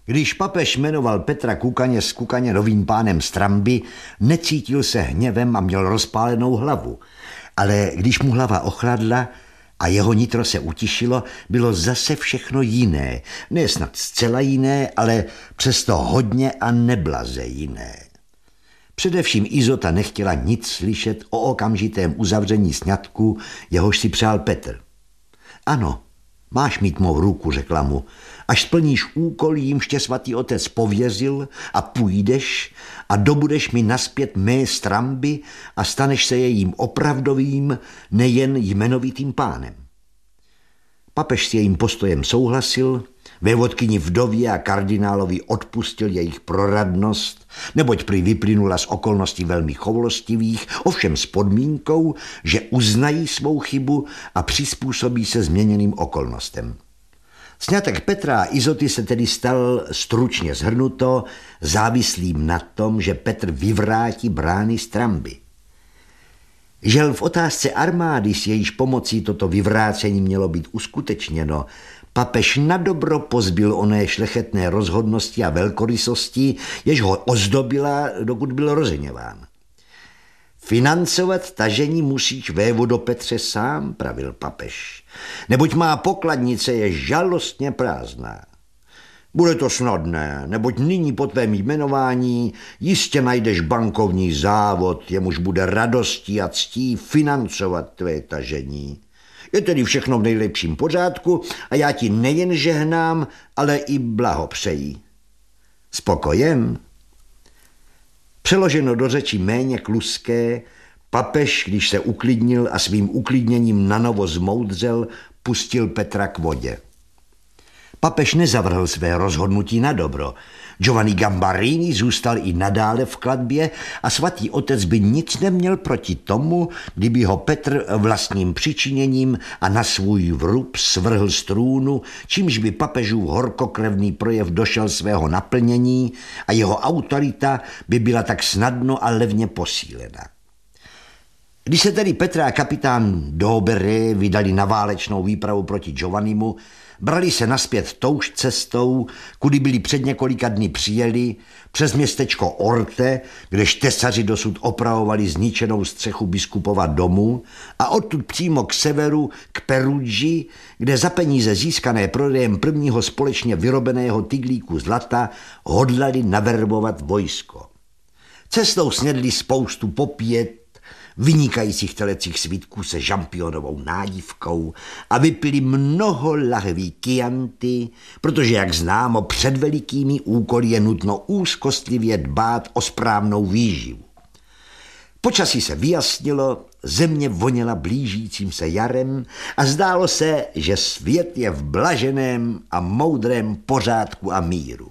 Když papež jmenoval Petra Kukaně z Kukaně novým pánem Stramby, necítil se hněvem a měl rozpálenou hlavu. Ale když mu hlava ochladla a jeho nitro se utišilo, bylo zase všechno jiné. Ne snad zcela jiné, ale přesto hodně a neblaze jiné. Především Izota nechtěla nic slyšet o okamžitém uzavření sňatku, jehož si přál Petr. Ano, máš mít mou ruku, řekla mu, až splníš úkol, jímž tě svatý otec pověřil a půjdeš a dobudeš mi naspět mé Stramby a staneš se jejím opravdovým, nejen jmenovitým pánem. Papež s jejím postojem souhlasil, vévodkyni vdově a kardinálovi odpustil jejich proradnost, neboť prý vyplynula z okolností velmi choulostivých, ovšem s podmínkou, že uznají svou chybu a přizpůsobí se změněným okolnostem. Sňatek Petra a Izoty se tedy stal, stručně shrnuto, závislým na tom, že Petr vyvrátí brány Stramby. Žel v otázce armády, s jejíž pomocí toto vyvrácení mělo být uskutečněno, papež nadobro pozbyl oné šlechetné rozhodnosti a velkorysosti, jež ho ozdobila, dokud byl rozeněván. Financovat tažení musíš, vévodo Petře, sám, pravil papež, neboť má pokladnice je žalostně prázdná. Bude to snadné, neboť nyní po tvém jmenování jistě najdeš bankovní závod, jemuž bude radostí a ctí financovat tvé tažení. Je tedy všechno v nejlepším pořádku a já ti nejen žehnám, ale i blahopřeji. Spokojen? Přeloženo do řeči méně kluské, papež, když se uklidnil a svým uklidněním nanovo zmoudřel, pustil Petra k vodě. Papež nezavrhl své rozhodnutí na dobro. Giovanni Gambarini zůstal i nadále v klatbě a svatý otec by nic neměl proti tomu, kdyby ho Petr vlastním přičiněním a na svůj vrub svrhl z trůnu, čímž by papežův horkokrevný projev došel svého naplnění a jeho autorita by byla tak snadno a levně posílena. Když se tedy Petra a kapitán Doberé vydali na válečnou výpravu proti Giovannimu, brali se naspět touž cestou, kudy byli před několika dny přijeli, přes městečko Orte, kde tesaři dosud opravovali zničenou střechu biskupova domu, a odtud přímo k severu, k Perugii, kde za peníze získané prodejem prvního společně vyrobeného tyglíku zlata hodlali naverbovat vojsko. Cestou snědli spoustu popět, vynikajících telecích svítků se žampionovou nádivkou a vypili mnoho lahví Chianti, protože, jak známo, před velikými úkoly je nutno úzkostlivě dbát o správnou výživu. Počasí se vyjasnilo, země voněla blížícím se jarem a zdálo se, že svět je v blaženém a moudrém pořádku a míru.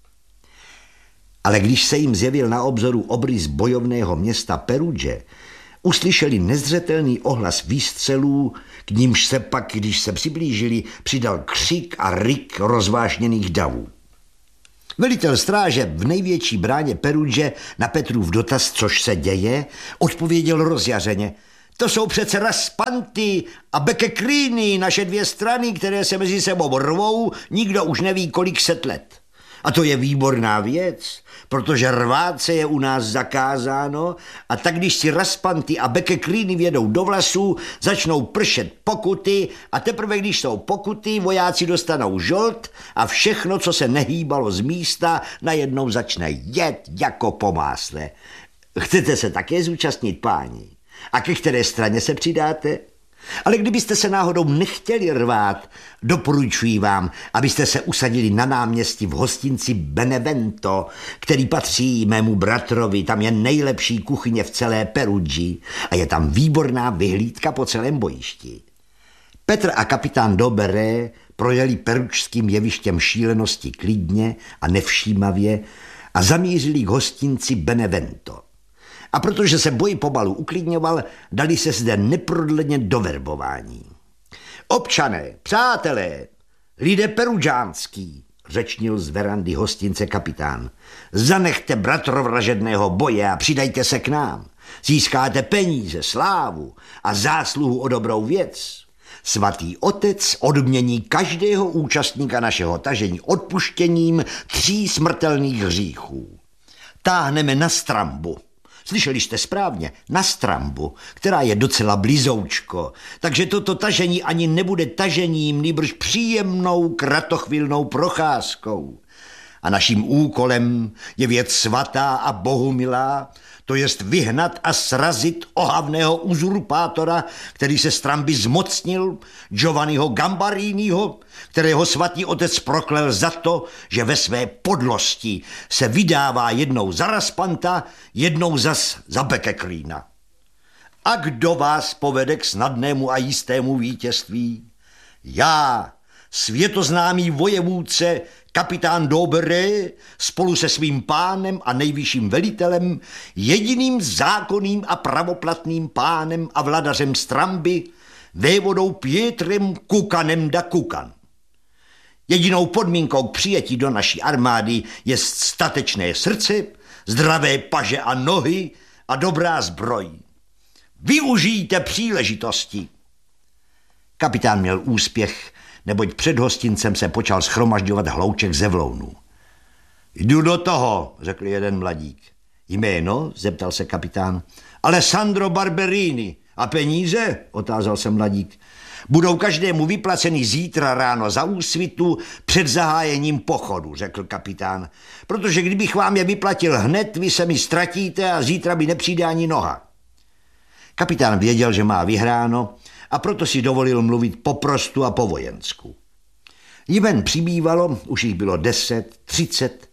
Ale když se jim zjevil na obzoru obrys bojovného města Perugia, uslyšeli nezřetelný ohlas výstřelů, k nímž se pak, když se přiblížili, přidal křik a ryk rozvášněných davů. Velitel stráže v největší bráně Perugia na Petrův dotaz, což se děje, odpověděl rozjařeně: to jsou přece Raspanty a Bekekríny, naše dvě strany, které se mezi sebou rvou, nikdo už neví kolik set let. A to je výborná věc, protože rvát se je u nás zakázáno, a tak když si Raspanty a Bekekríny vědou do vlasů, začnou pršet pokuty a teprve když jsou pokuty, vojáci dostanou žolt a všechno, co se nehýbalo z místa, najednou začne jet jako po másle. Chcete se také zúčastnit, páni? A ke které straně se přidáte? Ale kdybyste se náhodou nechtěli rvát, doporučuji vám, abyste se usadili na náměstí v hostinci Benevento, který patří mému bratrovi, tam je nejlepší kuchyně v celé Perugii a je tam výborná vyhlídka po celém bojišti. Petr a kapitán Doberé projeli perugským jevištěm šílenosti klidně a nevšímavě a zamířili k hostinci Benevento. A protože se boj pomalu uklidňoval, dali se zde neprodleně do verbování. Občané, přátelé, lidé perugánský, řečnil z verandy hostince kapitán, zanechte bratrovražedného boje a přidajte se k nám. Získáte peníze, slávu a zásluhu o dobrou věc. Svatý otec odmění každého účastníka našeho tažení odpuštěním 3 smrtelných hříchů. Táhneme na Strambu. Slyšeli jste správně, na Strambu, která je docela blizoučko, takže toto tažení ani nebude tažením, nýbrž příjemnou kratochvilnou procházkou. A naším úkolem je věc svatá a bohumilá, to jest vyhnat a srazit ohavného uzurpátora, který se Stramby zmocnil, Giovanniho Gambariniho, kterého svatý otec proklel za to, že ve své podlosti se vydává jednou za Raspanta, jednou zas za Bekeklína. A kdo vás povede k snadnému a jistému vítězství? Já, světoznámý vojevůdce, kapitán Dobré, spolu se svým pánem a nejvyšším velitelem, jediným zákonným a pravoplatným pánem a vladařem Stramby, vévodou Pietrem Kukanem da Kukan. Jedinou podmínkou k přijetí do naší armády je statečné srdce, zdravé paže a nohy a dobrá zbroj. Využijte příležitosti. Kapitán měl úspěch, neboť před hostincem se počal schromažďovat hlouček ze vlounů. Jdu do toho, řekl jeden mladík. Jméno? Zeptal se kapitán. Alessandro Barberini. A peníze? Otázal se mladík. Budou každému vyplaceny zítra ráno za úsvitu před zahájením pochodu, řekl kapitán. Protože kdybych vám je vyplatil hned, vy se mi ztratíte a zítra mi nepřijde ani noha. Kapitán věděl, že má vyhráno, a proto si dovolil mluvit poprostu a po vojensku. Jmen přibývalo, už jich bylo 10, 30,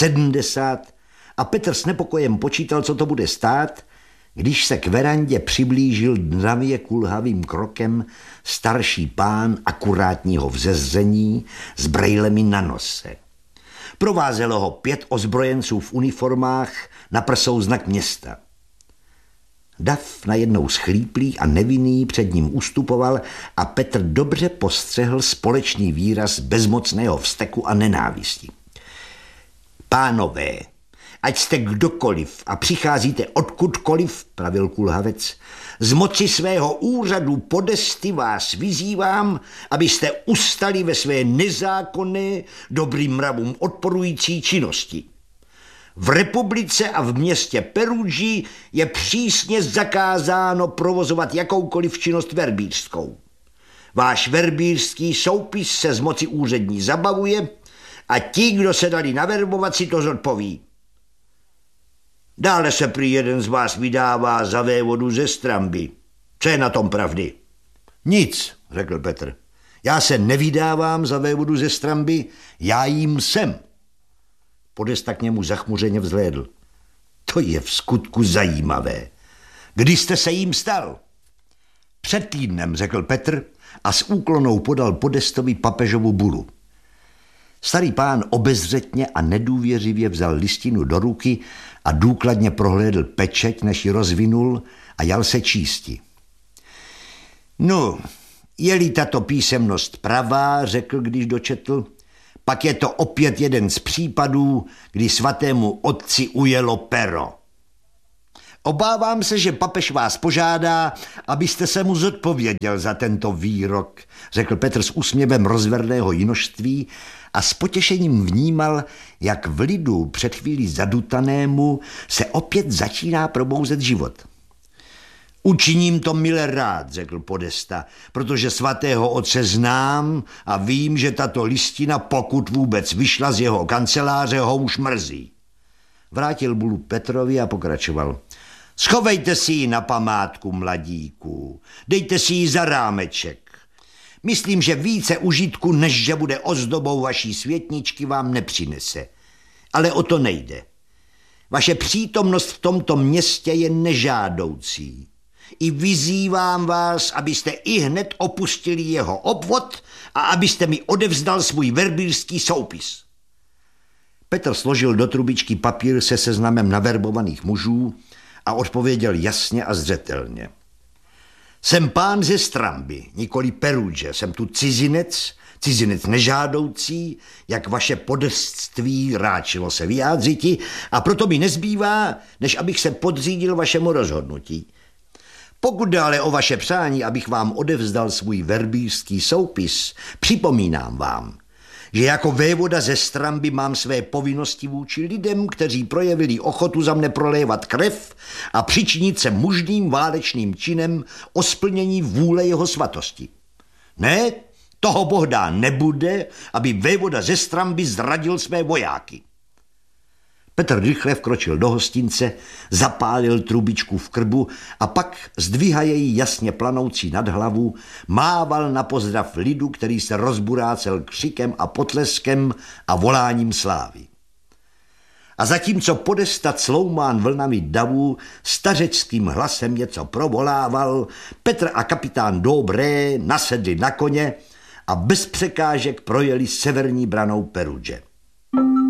70 a Petr s nepokojem počítal, co to bude stát, když se k verandě přiblížil dravě kulhavým krokem starší pán akurátního vzezření s brejlemi na nose. Provázelo ho 5 ozbrojenců v uniformách, na prsou znak města. Dav najednou schlíplý a nevinný před ním ustupoval a Petr dobře postřehl společný výraz bezmocného vzteku a nenávisti. Pánové, ať jste kdokoliv a přicházíte odkudkoliv, pravil kulhavec, z moci svého úřadu podesty vás vyzývám, abyste ustali ve své nezákonné, dobrým mravům odporující činnosti. V republice a v městě Perugii je přísně zakázáno provozovat jakoukoliv činnost verbířskou. Váš verbířský soupis se z moci úřední zabavuje a ti, kdo se dali naverbovat, si to zodpoví. Dále se prý jeden z vás vydává za vévodu ze Stramby. Co je na tom pravdy? Nic, řekl Petr. Já se nevydávám za vévodu ze Stramby, já jím jsem. Podesta k němu zachmuřeně vzhlédl. To je v skutku zajímavé. Kdy jste se jím stal? Před týdnem, řekl Petr a s úklonou podal Podestovi papežovu bulu. Starý pán obezřetně a nedůvěřivě vzal listinu do ruky a důkladně prohlédl pečeť, než ji rozvinul a jal se čísti. No, je-li tato písemnost pravá, řekl, když dočetl, pak je to opět jeden z případů, kdy svatému otci ujelo pero. Obávám se, že papež vás požádá, abyste se mu zodpověděl za tento výrok, řekl Petr s úsměvem rozverného jinožství a s potěšením vnímal, jak v lidu před chvílí zadutanému se opět začíná probouzet život. Učiním to mile rád, řekl Podesta, protože svatého otce znám a vím, že tato listina, pokud vůbec vyšla z jeho kanceláře, ho už mrzí. Vrátil bulu Petrovi a pokračoval. Schovejte si ji na památku, mladíku, dejte si ji za rámeček. Myslím, že více užitku, než že bude ozdobou vaší světničky, vám nepřinese. Ale o to nejde. Vaše přítomnost v tomto městě je nežádoucí. I vyzývám vás, abyste ihned opustili jeho obvod a abyste mi odevzdal svůj verbířský soupis. Petr složil do trubičky papír se seznamem naverbovaných mužů a odpověděl jasně a zřetelně. Jsem pán ze Stramby, nikoli Perugie, jsem tu cizinec nežádoucí, jak vaše podestství ráčilo se vyjádřiti, a proto mi nezbývá, než abych se podřídil vašemu rozhodnutí. Pokud jde ale o vaše přání, abych vám odevzdal svůj verbířský soupis, připomínám vám, že jako vévoda ze Stramby mám své povinnosti vůči lidem, kteří projevili ochotu za mne prolévat krev a přičinit se mužným válečným činem o splnění vůle jeho svatosti. Ne, toho Bohdá nebude, aby vévoda ze Stramby zradil své vojáky. Petr rychle vkročil do hostince, zapálil trubičku v krbu a pak, zdvihaje ji jasně planoucí nad hlavu, mával na pozdrav lidu, který se rozburácel křikem a potleskem a voláním slávy. A zatímco podesta Cloumán vlnami davů stařeckým hlasem něco provolával, Petr a kapitán Dobré nasedli na koně a bez překážek projeli severní branou Perudže.